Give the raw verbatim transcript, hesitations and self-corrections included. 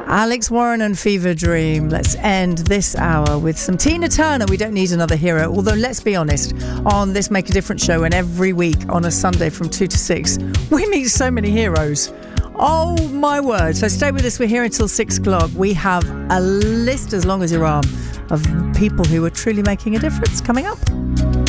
Alex Warren and Fever Dream. Let's end this hour with some Tina Turner. We don't need another hero. Although, let's be honest, on this Make a Difference show, and every week on a Sunday from two to six, we meet so many heroes. Oh, my word. So stay with us. We're here until six o'clock. We have a list as long as your arm of people who are truly making a difference coming up.